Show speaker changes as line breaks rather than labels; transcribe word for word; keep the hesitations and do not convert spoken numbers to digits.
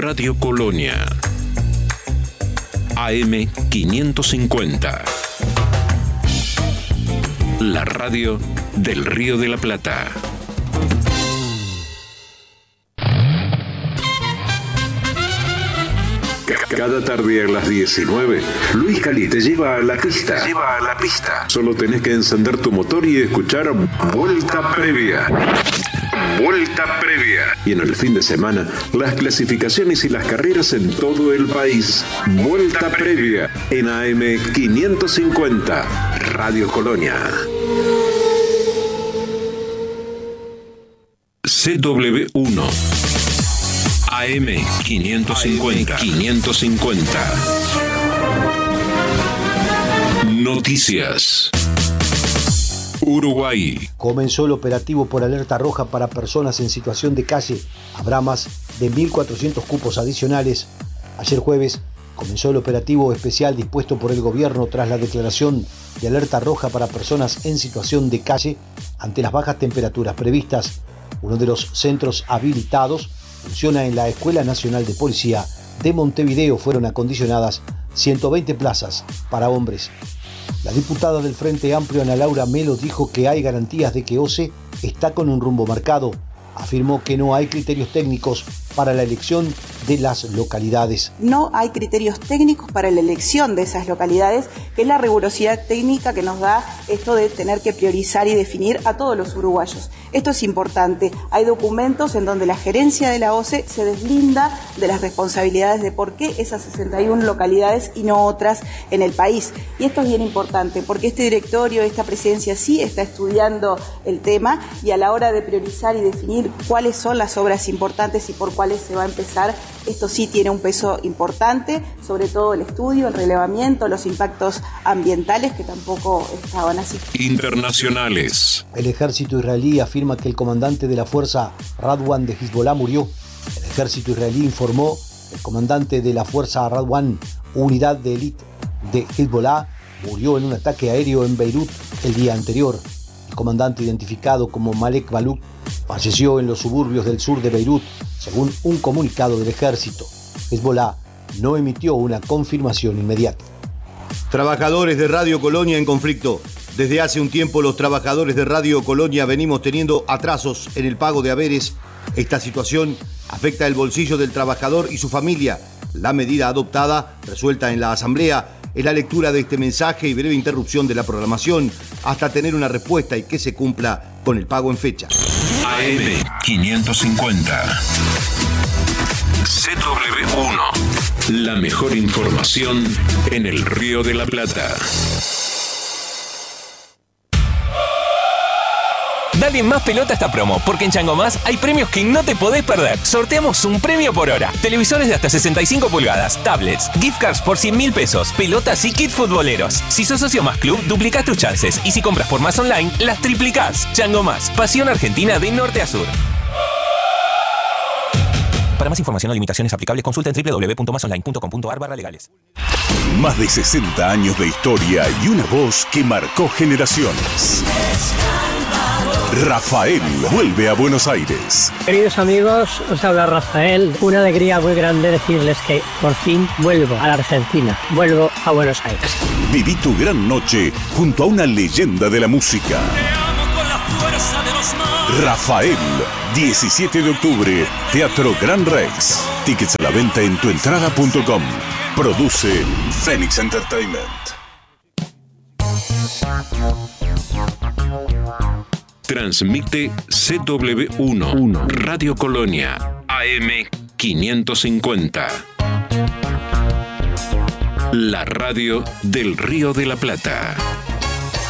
Radio Colonia. A M quinientos cincuenta. La radio del Río de la Plata. Cada tarde a las diecinueve, Luis Cali te lleva a la pista. Te lleva a la pista. Solo tenés que encender tu motor y escuchar Vuelta Previa. Vuelta Previa. Y en el fin de semana, las clasificaciones y las carreras en todo el país. Vuelta Previa en A M quinientos cincuenta, Radio Colonia. C W uno. A M quinientos cincuenta. quinientos cincuenta. Noticias. Uruguay.
Comenzó el operativo por alerta roja para personas en situación de calle. Habrá más de mil cuatrocientos cupos adicionales. Ayer jueves comenzó el operativo especial dispuesto por el gobierno tras la declaración de alerta roja para personas en situación de calle ante las bajas temperaturas previstas. Uno de los centros habilitados funciona en la Escuela Nacional de Policía de Montevideo. Fueron acondicionadas ciento veinte plazas para hombres. La diputada del Frente Amplio, Ana Laura Melo, dijo que hay garantías de que O C E está con un rumbo marcado. Afirmó que no hay criterios técnicos para la elección de las localidades.
No hay criterios técnicos para la elección de esas localidades, que es la rigurosidad técnica que nos da esto de tener que priorizar y definir a todos los uruguayos. Esto es importante. Hay documentos en donde la gerencia de la O C E se deslinda de las responsabilidades de por qué esas sesenta y una localidades y no otras en el país. Y esto es bien importante porque este directorio, esta presidencia sí está estudiando el tema, y a la hora de priorizar y definir cuáles son las obras importantes y por cuáles se va a empezar, esto sí tiene un peso importante, sobre todo el estudio, el relevamiento, los impactos ambientales que tampoco estaban así.
Internacionales.
El ejército israelí afirma que el comandante de la fuerza Radwan de Hezbollah murió. El ejército israelí informó que el comandante de la fuerza Radwan, unidad de élite de Hezbollah, murió en un ataque aéreo en Beirut el día anterior. El comandante, identificado como Malek Baluk, falleció en los suburbios del sur de Beirut, según un comunicado del ejército. Hezbollah no emitió una confirmación inmediata.
Trabajadores de Radio Colonia en conflicto. Desde hace un tiempo los trabajadores de Radio Colonia venimos teniendo atrasos en el pago de haberes. Esta situación afecta el bolsillo del trabajador y su familia. La medida adoptada, resuelta en la Asamblea, es la lectura de este mensaje y breve interrupción de la programación hasta tener una respuesta y que se cumpla con el pago en fecha.
A M quinientos cincuenta. C W uno. La mejor información en el Río de la Plata.
Dale más pelota a esta promo, porque en Chango Más hay premios que no te podés perder. Sorteamos un premio por hora. Televisores de hasta sesenta y cinco pulgadas, tablets, gift cards por cien mil pesos, pelotas y kits futboleros. Si sos socio Más Club, duplicás tus chances. Y si compras por Más Online, las triplicás. Chango Más, pasión argentina de norte a sur. Para más información o limitaciones aplicables, consulta en doble u doble u doble u punto más online punto com punto a r barra legales.
Más de sesenta años de historia y una voz que marcó generaciones. Rafael vuelve a Buenos Aires.
Queridos amigos, os habla Rafael. Una alegría muy grande decirles que por fin vuelvo a la Argentina. Vuelvo a Buenos Aires.
Viví tu gran noche junto a una leyenda de la música. Rafael, diecisiete de octubre, Teatro Gran Rex. Tickets a la venta en tuentrada punto com. Produce Phoenix Entertainment. Transmite C W uno, Radio Colonia, A M quinientos cincuenta. La radio del Río de la Plata.